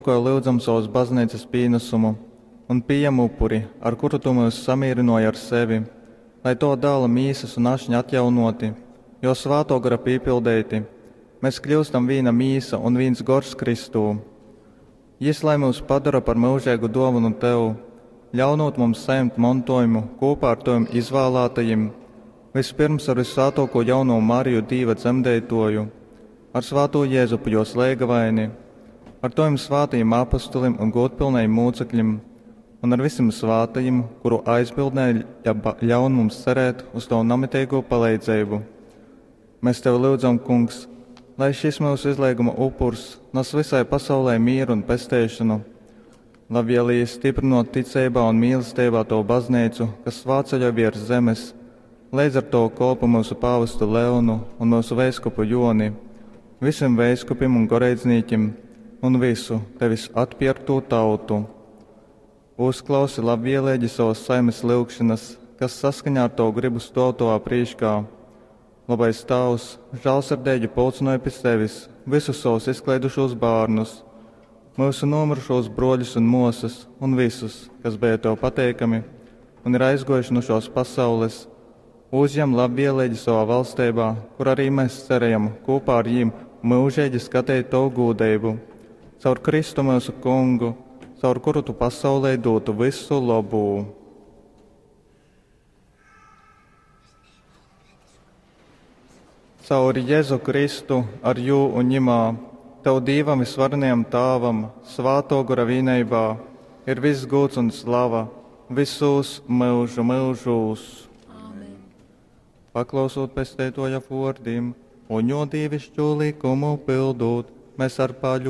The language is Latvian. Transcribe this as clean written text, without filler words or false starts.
ko lūdzam savas baznīcas pienesumu un pieņem upuri, ar kuru tu mūs samierinoji ar sevi, lai to dāla mīsas un ašņi atjaunoti, jo svāto gara piepildēti, mēs kļūstam vīna mīsa un vīns gors Kristū. Jis, lai mūs padara par mūžēgu dāvanu tev, ļaunot mums saņemt mantojumu kopā ar tiem izvēlētajiem, vispirms ar visvētāko jauno Mariju Dieva dzemdētoju, ar svāto Jēzupu jo slēgavaini, ar tiem svātajiem apostolim un godpilnajiem mūcekļiem, un ar visiem svātajiem, kuru aizbildnē ļaun mums cerēt uz tavu namitīgo palīdzību. Mēs tev lūdzam, kungs, lai šis mūsu izlieguma upurs nes visai pasaulē mieru un pestēšanu, labvēlīgi stiprinot ticībā un mīlestībā to baznīcu, kas svāceļo virs zemes, līdz ar to kopu mūsu pāvestu Leonu un mūsu veiskupu Joni, visiem veiskupim un goreidzniekiem un visu tevis atpierkto tautu. Uzklausi labvēlīgi savas saimes lūgšanas, kas saskaņā ar to gribu stāv tavā priekšā. Labais Tavs, žēlsirdīgi pulcināja pie sevis visus savus izklaidušos bērnus, mūsu nomirušos broļus un mosas un visus, kas bija tev pateikami un ir aizgojuši no šos pasaules. Uzņem labvēlīgi savā valstībā, kur arī mēs cerējam kopā ar viņiem mūžīgi skatīt tavu gūdību, caur Kristu mūsu kungu, caur kuru tu pasaulē dotu visu labu. Caur Jēzu Kristu ar jū un ņimā, tev Dievam visvarenajam Tāvam, svāto gara vienībā, ir viss gods un slava, visus mūžu mūžus. Amen. Paklausot pēc tētoja vārdiem un jo dievišķo likumu pildot, mēs ar paļu